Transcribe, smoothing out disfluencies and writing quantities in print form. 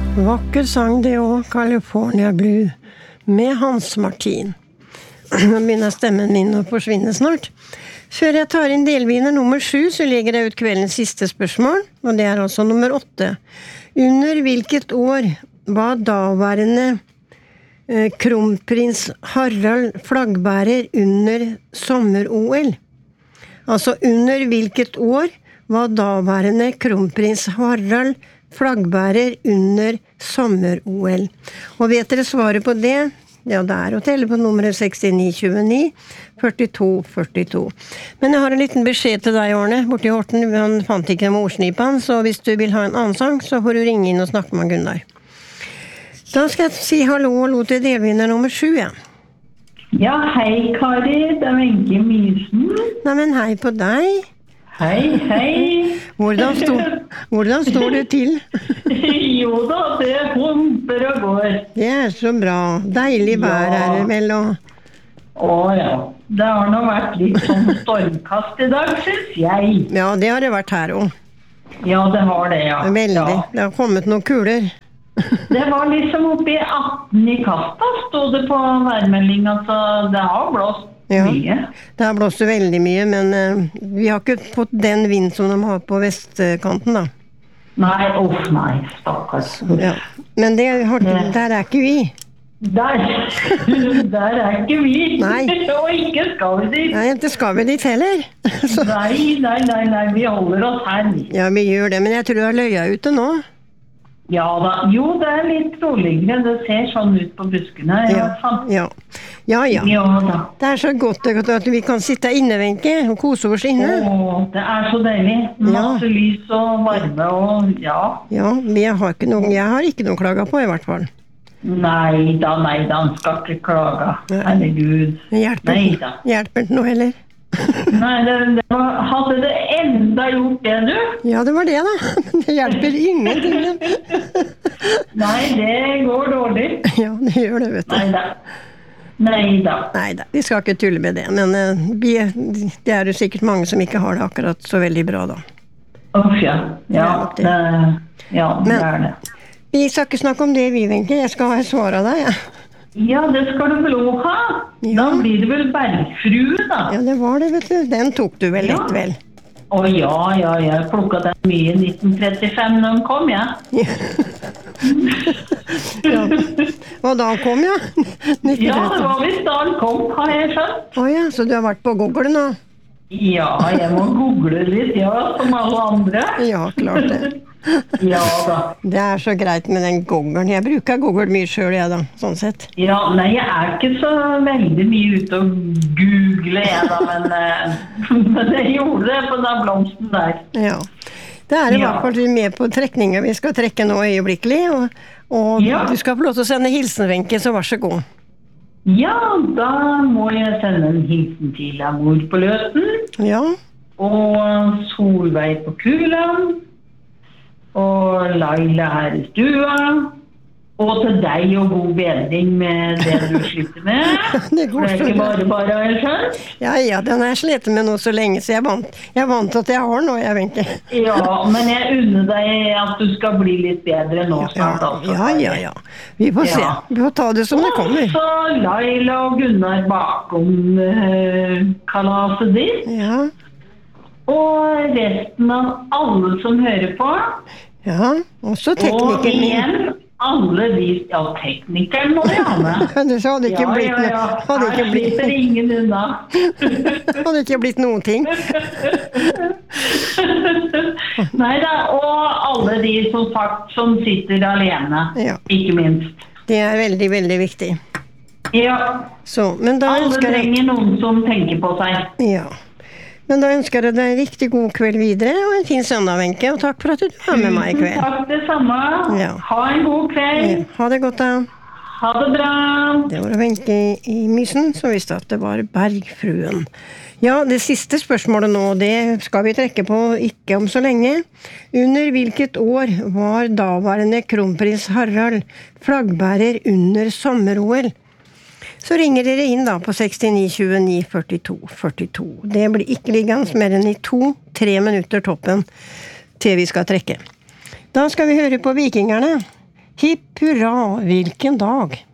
Vakker sang det også, California Blue, med Hans Martin. Nå begynner stemmen min å forsvinne snart. Før jeg tar inn delvinner nummer 7, så legger jeg ut kveldens siste spørsmål, og det er altså nummer 8. Under hvilket år var daværende kronprins Harald flaggbærer under sommer-OL? Altså, under hvilket år var daværende kronprins Harald flaggbærer under sommer-OL? Og vet dere svaret på det? Ja, det er å telle på nummeret 6929 4242. Men jeg har en liten beskjed til deg, Arne, borti Horten. Han fant ikke mordsnipan, så hvis du vil ha en annen sang, så får du ringe inn og snakke med Gunnar. Da skal jeg si hallo til delvinner nummer 7, ja. Ja, hei Kari, det er Wenche Mysen. Nei, men hei på deg. Hei. Hvordan står det til? Jo da, det humper og går. Det er så bra. Deilig vær er det vel, og... Ja, det har nå vært litt sånn stormkast i dag, synes jeg. Ja, det har det vært her også. Ja, det har det, ja. Veldig. Ja. Det har kommet noen kuler. Det var liksom oppe i 18 i kasta, stod det på værmeldingen, så det har blåst mye. Det har blåst veldig mye, men vi har ikke fått den vind som de har på vestkanten, da. Nei, stakkars. Ja. Men der er ikke vi. Der er ikke vi. Nei. Og ikke skal vi dit. Nei, det skal vi dit heller. Nei, vi holder oss her. Ja, vi gjør det, men jeg tror det er løya ute nå. Ja da, jo, det er litt roligere, det ser sånn ut på buskene. Ja. Det er så godt at vi kan sitte inne, Wenche, og kose oss inne. Det er så deilig. Masse lys og varme og ja. Ja, jeg har ikke noe klaga på i hvert fall. Nei da, han skal ikke klage. Herregud. Hjelper ikke noe heller. Nei, hadde det enda gjort det, du? Ja, det var det da. Det hjelper ingenting. Nei, det går dårlig. Ja, det gjør det, vet du. Neida. Vi skal ikke tulle med det, men det er jo sikkert mange som ikke har det akkurat så veldig bra da. Ja, det er det. Vi skal ikke snakke om det, vi, Wenche. Jeg skal ha et svar av deg, ja. Ja, det skal du vel også ha. Da blir det vel Bergfrue, da. Ja, det var det, vet du. Den tok du vel litt, vel? Ja, jeg plukket den mye i 1935 når den kom, ja. Og da han kom, ja? Ja, det var visst da han kom, har jeg skjønt. Ja, så du har vært på Google nå? Ja, jeg må google litt, som alle andre. Ja, klart det. Ja da. Det er så greit med den Googlen. Jeg bruker Google mye selv, jeg da, sånn sett. Ja, nei, jeg er ikke så veldig mye ute og google, jeg da, men jeg gjorde det på den blomsten der. Ja, det er i hvert fall med på trekninger vi skal trekke nå øyeblikkelig, og du skal få lov til å sende hilsen, Wenche, så vær så god. Ja, da må jeg sende en hilsen til mor på Løten. Ja. Og Solveig på Kuland. Og Laila her i stua. Og til deg og god bedring med det du sliter med. Det er ikke bare, har jeg skjønt? Ja, den har jeg slitt med nå så lenge, så jeg er vant til at jeg har noe, jeg vet ikke. Ja, men jeg unner deg at du skal bli litt bedre nå snart. Ja. Vi får se. Vi får ta det som det kommer. Og så Laila og Gunnar bakom kalaset ditt. Ja. Og resten av alle som hører på. Ja, også teknikeren min. Og igjen, alle de, teknikeren må vi ha med. Det hadde ikke blitt noe. Her slipper ingen unna. Hadde ikke blitt noen ting. Neida, og alle de som sitter alene, ikke minst. Det er veldig, veldig viktig. Ja, men da alle trenger noen som tenker på seg. Ja. Men da ønsker jeg deg en riktig god kveld videre, og en fin søndag, Wenche, og takk for at du var med meg i kveld. Takk det samme. Ja. Ha en god kveld. Ha det godt da. Ha det bra. Det var Wenche i Mysen som visste at det var Bergfruen. Ja, det siste spørsmålet nå, det skal vi trekke på ikke om så lenge. Under hvilket år var daværende kronprins Harald flaggbærer under sommer-OL? Så ringer dere inn da på 6929 4242. Det blir ikke liggende mer enn i 2-3 minutter toppen til vi skal trekke. Da skal vi høre på Vikingerne. Hipp hurra, hvilken dag!